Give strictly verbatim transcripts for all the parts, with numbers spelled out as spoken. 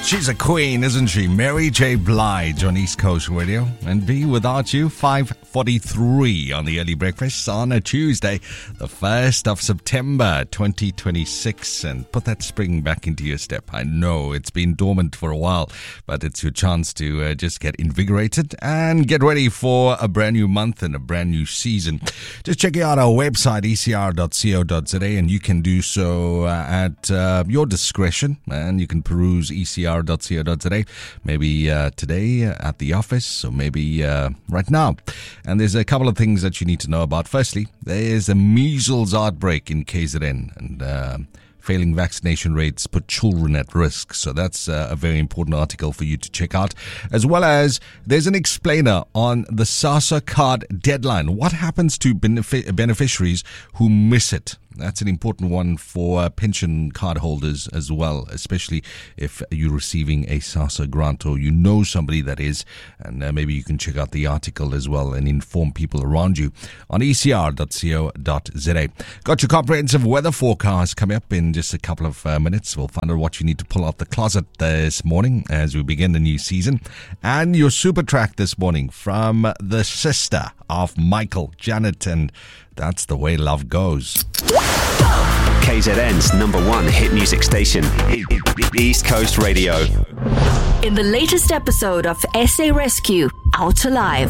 She's a queen, isn't she? Mary J. Blige on East Coast Radio. And Be Without You, five forty-three on the Early Breakfast on a Tuesday, the first of September twenty twenty-six. And put that spring back into your step. I know it's been dormant for a while, but it's your chance to uh, just get invigorated and get ready for a brand new month and a brand new season. Just check out our website, e c r dot co dot z a, and you can do so uh, at uh, your discretion. And you can peruse e c r dot co dot z a, maybe uh, today at the office, or maybe uh, right now. And there's a couple of things that you need to know about. Firstly, there's a measles outbreak in K Z N, and uh, failing vaccination rates put children at risk. So that's uh, a very important article for you to check out. As well as there's an explainer on the SASSA card deadline. What happens to benefi- beneficiaries who miss it? That's an important one for uh, pension card holders as well, especially if you're receiving a SASSA grant or you know somebody that is. And uh, maybe you can check out the article as well and inform people around you on e c r dot co dot z a. Got your comprehensive weather forecast coming up in just a couple of uh, minutes. We'll find out what you need to pull out the closet this morning as we begin the new season. And your super track this morning from the sister of Michael, Janet, and That's the Way Love Goes. K Z N's number one hit music station, East Coast Radio. In the latest episode of S A Rescue, Out Alive.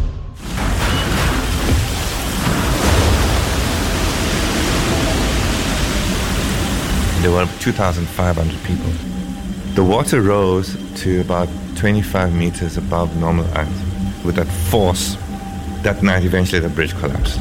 There were two thousand five hundred people. The water rose to about twenty-five meters above normal ice. With that force, that night eventually the bridge collapsed.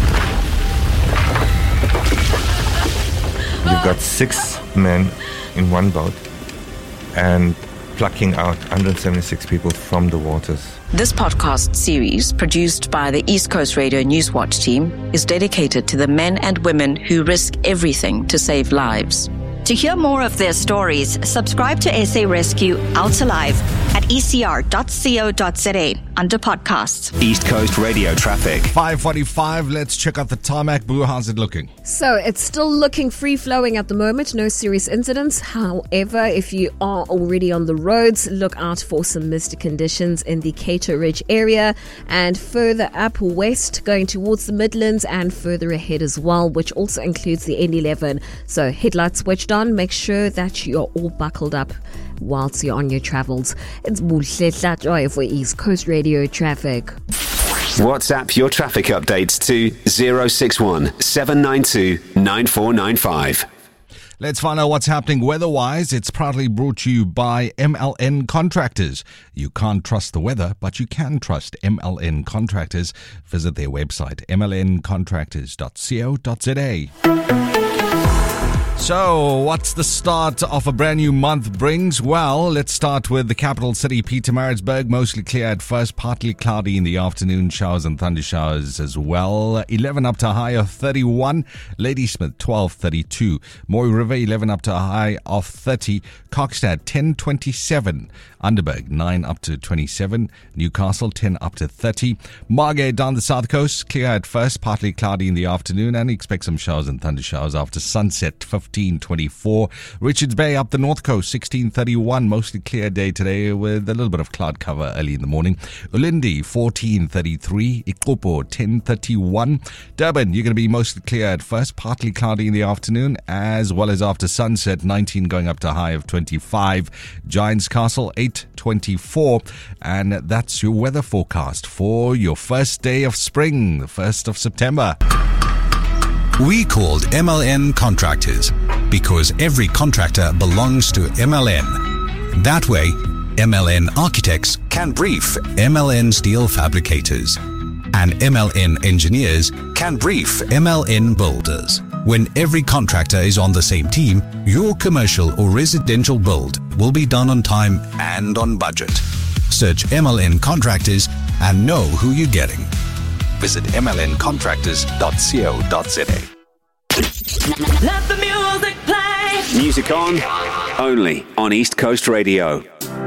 You've got six men in one boat and plucking out one hundred seventy-six people from the waters. This podcast series, produced by the East Coast Radio Newswatch team, is dedicated to the men and women who risk everything to save lives. To hear more of their stories, subscribe to S A Rescue Out Alive at e c r dot co dot z a under podcasts. East Coast Radio traffic. five forty-five, let's check out the tarmac. Boo, how's it looking? So it's still looking free-flowing at the moment, no serious incidents. However, if you are already on the roads, look out for some misty conditions in the Cato Ridge area and further up west, going towards the Midlands and further ahead as well, which also includes the N eleven. So headlights switched on, make sure that you're all buckled up whilst you're on your travels. It's Buhle Hlatjoy for East Coast Radio Traffic. WhatsApp your traffic updates to zero six one seven nine two nine four nine five. Let's find out what's happening weather-wise. It's proudly brought to you by M L N Contractors. You can't trust the weather, but you can trust M L N Contractors. Visit their website, m l n contractors dot co dot z a. So, what's the start of a brand new month brings? Well, let's start with the capital city, Pietermaritzburg. Mostly clear at first, partly cloudy in the afternoon, showers and thunder showers as well. eleven up to a high of thirty-one. Ladysmith, twelve thirty-two. Moy River, eleven up to a high of thirty. Kokstad, ten twenty-seven. Underberg, nine up to twenty-seven. Newcastle, ten up to thirty. Margate down the south coast, clear at first, partly cloudy in the afternoon, and expect some showers and thunder showers after sunset, fifteen twenty-four. Richards Bay up the north coast, sixteen thirty-one. Mostly clear day today with a little bit of cloud cover early in the morning. Ulindi, fourteen thirty-three. Ikopo, ten thirty-one. Durban, you're going to be mostly clear at first, partly cloudy in the afternoon, as well as after sunset, nineteen going up to a high of twenty-five. Giants Castle, eight twenty-four. And that's your weather forecast for your first day of spring, the first of September. We called M L N Contractors because every contractor belongs to M L N. That way, M L N Architects can brief M L N Steel Fabricators, and M L N Engineers can brief M L N Builders. When every contractor is on the same team, your commercial or residential build will be done on time and on budget. Search M L N Contractors and know who you're getting. Visit m l n contractors dot co dot z a. Let the music play. Music on, only on East Coast Radio.